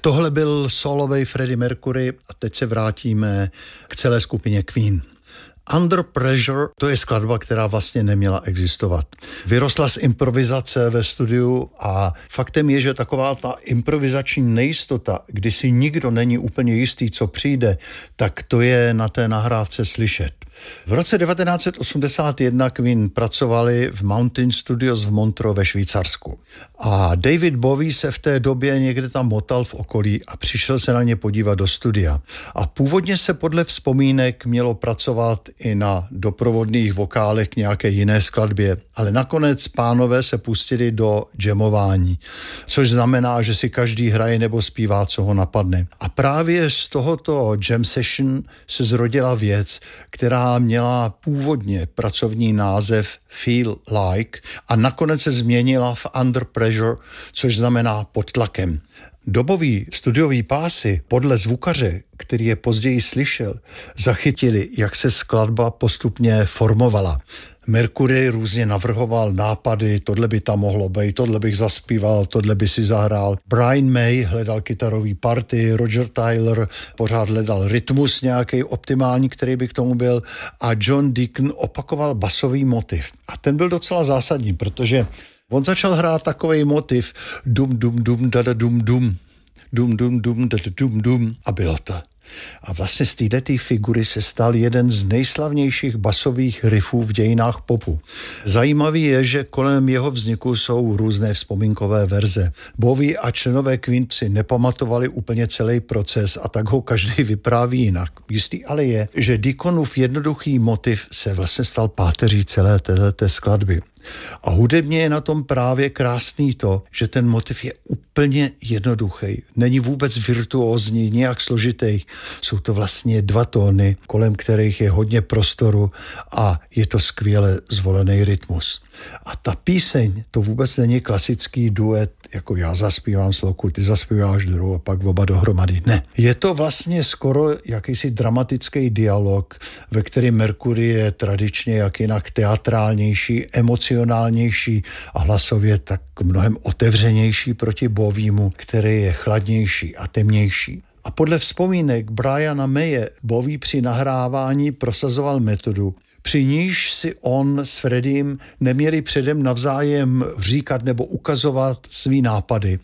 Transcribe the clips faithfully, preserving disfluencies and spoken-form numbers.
Tohle byl solovej Freddie Mercury a teď se vrátíme k celé skupině Queen. Under Pressure, to je skladba, která vlastně neměla existovat. Vyrostla z improvizace ve studiu a faktem je, že taková ta improvizační nejistota, kdy si nikdo není úplně jistý, co přijde, tak to je na té nahrávce slyšet. V roce devatenáct set osmdesát jedna Queen pracovali v Mountain Studios v Montreux ve Švýcarsku. A David Bowie se v té době někde tam motal v okolí a přišel se na ně podívat do studia. A původně se podle vzpomínek mělo pracovat i na doprovodných vokálech k nějaké jiné skladbě, ale nakonec pánové se pustili do jamování, což znamená, že si každý hraje nebo zpívá, co ho napadne. A právě z tohoto jam session se zrodila věc, která měla původně pracovní název Feel Like a nakonec se změnila v Under Pressure, což znamená pod tlakem. Dobový studiový pásy podle zvukaře, který je později slyšel, zachytili, jak se skladba postupně formovala. Mercury různě navrhoval nápady, tohle by tam mohlo být, tohle bych zaspíval, tohle by si zahrál. Brian May hledal kytarový party, Roger Taylor pořád hledal rytmus nějaký optimální, který by k tomu byl a John Deacon opakoval basový motiv. A ten byl docela zásadní, protože on začal hrát takovej motiv dum dum dum dada dum dum dum dum dum dada dum dum a bylo to. A vlastně z této figury se stal jeden z nejslavnějších basových riffů v dějinách popu. Zajímavý je, že kolem jeho vzniku jsou různé vzpomínkové verze. Bowie a členové Queen si nepamatovali úplně celý proces a tak ho každý vypráví jinak. Jistý ale je, že Deaconův jednoduchý motiv se vlastně stal páteří celé této skladby. A hudebně je na tom právě krásný to, že ten motiv je úplně jednoduchý. Není vůbec virtuózní, nějak složitý. Jsou to vlastně dva tóny, kolem kterých je hodně prostoru a je to skvěle zvolený rytmus. A ta píseň, to vůbec není klasický duet, jako já zaspívám sloku, ty zaspíváš druhou a pak oba dohromady. Ne. Je to vlastně skoro jakýsi dramatický dialog, ve kterém Mercury je tradičně jak jinak teatrálnější, emocionálnější a hlasově tak mnohem otevřenější proti Bowiemu, který je chladnější a temnější. A podle vzpomínek Briana Maye Bowie při nahrávání prosazoval metodu, při níž si on s Freddiem neměli předem navzájem říkat nebo ukazovat svý nápady.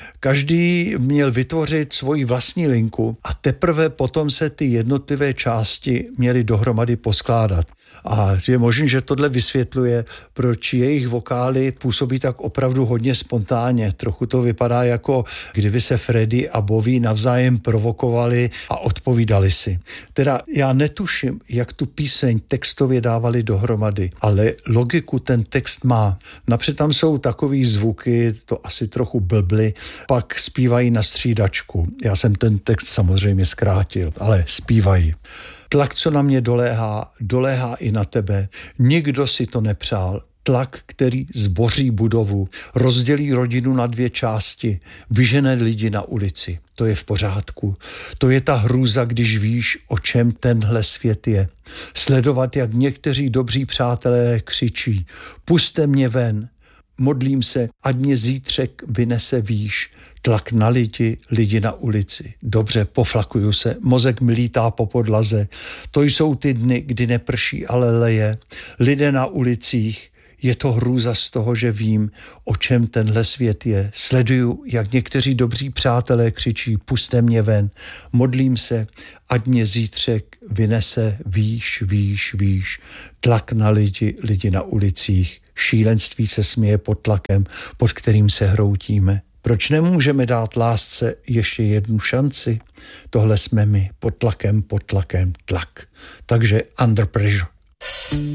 Každý měl vytvořit svoji vlastní linku a teprve potom se ty jednotlivé části měly dohromady poskládat. A je možné, že tohle vysvětluje, proč jejich vokály působí tak opravdu hodně spontánně. Trochu to vypadá jako kdyby se Freddie a Bowie navzájem provokovali a odpovídali si. Teda já netuším, jak tu píseň textově dávali dohromady, ale logiku ten text má. Napřed tam jsou takový zvuky, to asi trochu blbly, pak zpívají na střídačku. Já jsem ten text samozřejmě zkrátil, ale zpívají. Tlak, co na mě doléhá, doléhá i na tebe. Nikdo si to nepřál. Tlak, který zboří budovu, rozdělí rodinu na dvě části, vyžene lidi na ulici. To je v pořádku. To je ta hrůza, když víš, o čem tenhle svět je. Sledovat, jak někteří dobří přátelé křičí. Puste mě ven. Modlím se, ať mě zítřek vynese výš. Tlak na lidi, lidi na ulici. Dobře, poflakuju se, mozek mi lítá po podlaze. To jsou ty dny, kdy neprší, ale leje. Lidé na ulicích, je to hrůza z toho, že vím, o čem tenhle svět je. Sleduju, jak někteří dobří přátelé křičí, puste mě ven. Modlím se, ať mě zítřek vynese výš, výš, výš. Tlak na lidi, lidi na ulicích. Šílenství se směje pod tlakem, pod kterým se hroutíme. Proč nemůžeme dát lásce ještě jednu šanci? Tohle jsme my, pod tlakem, pod tlakem, tlak. Takže Under Pressure.